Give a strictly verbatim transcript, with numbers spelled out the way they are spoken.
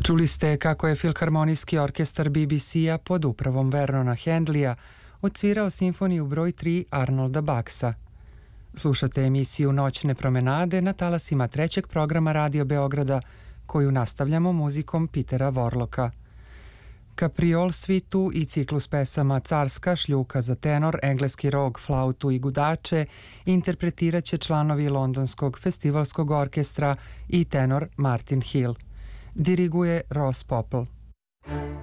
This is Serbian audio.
Čuli ste kako je Filharmonijski orkestar B B C-a pod upravom Vernona Handlija odsvirao simfoniju broj tri Arnolda Baksa. Slušate emisiju Noćne promenade na talasima trećeg programa Radio Beograda, koju nastavljamo muzikom Petera Vorloka. Kapriol svitu i ciklus pesama Carska šljuka za tenor, engleski rog, flautu i gudače interpretirat će članovi Londonskog festivalskog orkestra i tenor Martin Hill. Diriguje Ross Popple.